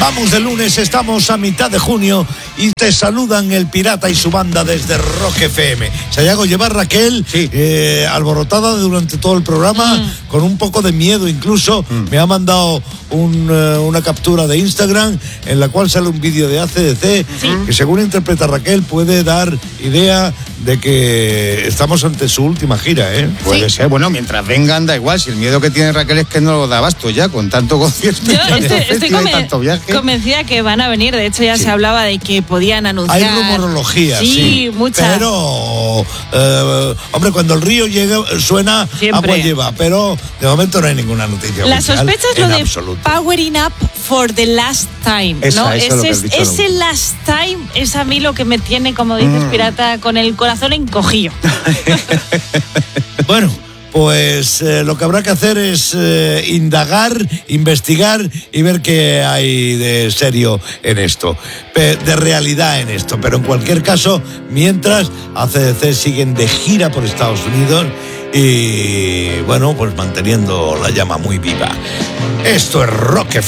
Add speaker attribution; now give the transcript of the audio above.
Speaker 1: Vamos de lunes, estamos a mitad de junio y te saludan el Pirata y su banda desde Rock FM. Sayago, lleva Raquel alborotada durante todo el programa, con un poco de miedo incluso. Me ha mandado una captura de Instagram en la cual sale un vídeo de AC/DC que, según interpreta Raquel, puede dar idea de que estamos ante su última gira, ¿eh?
Speaker 2: Puede ser. Bueno, mientras vengan da igual. Si el miedo que tiene Raquel es que no lo da abasto ya, con tanto concierto.
Speaker 3: Yo estoy convencida que van a venir. De hecho, ya se hablaba de que podían anunciar.
Speaker 1: Hay rumorología,
Speaker 3: sí, mucha.
Speaker 1: Pero, hombre, cuando el río suena,
Speaker 3: siempre
Speaker 1: agua lleva. Pero de momento no hay ninguna noticia.
Speaker 3: La sospecha es lo de
Speaker 1: absoluto.
Speaker 3: Powering Up for the Last Time, ¿no? Ese last time es a mí lo que me tiene, como dices, Pirata, con el corazón encogido.
Speaker 1: Bueno, pues lo que habrá que hacer es indagar, investigar y ver qué hay de serio en esto, de realidad en esto. Pero en cualquier caso, mientras, AC/DC siguen de gira por Estados Unidos y, bueno, pues manteniendo la llama muy viva. Esto es Rock FM.